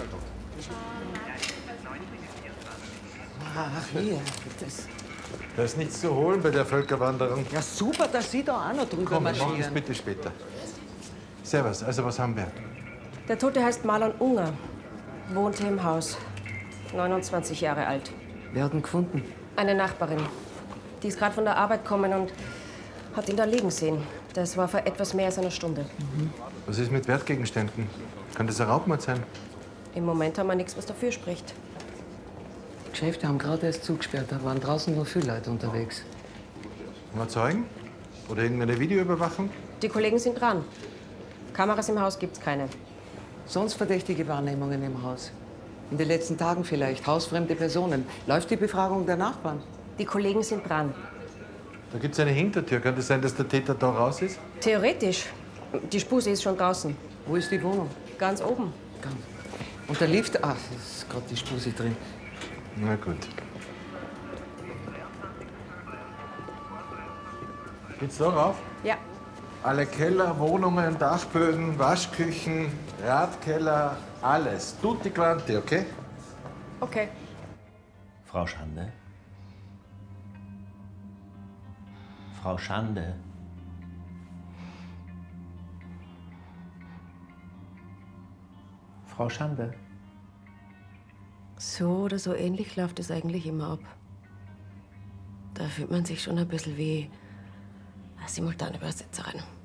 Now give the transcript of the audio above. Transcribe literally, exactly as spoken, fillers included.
Ach, hier. Das. Da ist nichts zu holen bei der Völkerwanderung. Ja, super, dass Sie da auch noch drüber Komm, wir machen marschieren. das bitte später. Servus, also was haben wir? Der Tote heißt Marlon Unger, wohnte im Haus, neunundzwanzig Jahre alt. Wer hat ihn gefunden? Eine Nachbarin. Die ist gerade von der Arbeit gekommen und hat ihn da liegen sehen. Das war vor etwas mehr als einer Stunde. Mhm. Was ist mit Wertgegenständen? Kann das ein Raubmord sein? Im Moment haben wir nichts, was dafür spricht. Die Geschäfte haben gerade erst zugesperrt. Da waren draußen noch viele Leute unterwegs. Haben wir Zeugen? Oder irgendeine Videoüberwachung? Die Kollegen sind dran. Kameras im Haus gibt's keine. Sonst verdächtige Wahrnehmungen im Haus. In den letzten Tagen vielleicht. Hausfremde Personen. Läuft die Befragung der Nachbarn? Die Kollegen sind dran. Da gibt's eine Hintertür. Kann das sein, dass der Täter da raus ist? Theoretisch. Die Spuse ist schon draußen. Wo ist die Wohnung? Ganz oben. Ganz. Und der Lift? Ach, da ist gerade die Spuse drin. Na gut. Geht's da rauf? Ja. Alle Keller, Wohnungen, Dachböden, Waschküchen, Radkeller, alles. Tutti quanti, okay? Okay. Frau Schande? Frau Schande? Frau Schande? So oder so ähnlich läuft es eigentlich immer ab. Da fühlt man sich schon ein bisschen wie eine Simultanübersetzerin.